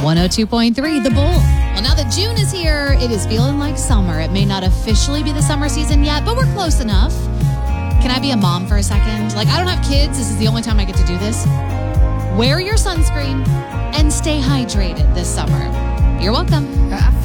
102.3 The Bull. Well, now that June is here, it is feeling like summer. It may not officially be the summer season yet, but we're close enough. Can I be a mom for a second? Like, I don't have kids. This is the only time I get to do this. Wear your sunscreen and stay hydrated this summer. You're welcome.